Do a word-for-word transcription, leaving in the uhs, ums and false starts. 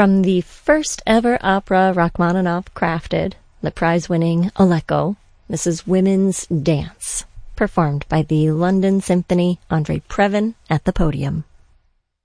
From the first ever opera Rachmaninoff crafted, the prize-winning Aleko, this is Women's Dance, performed by the London Symphony, Andre Previn at the podium.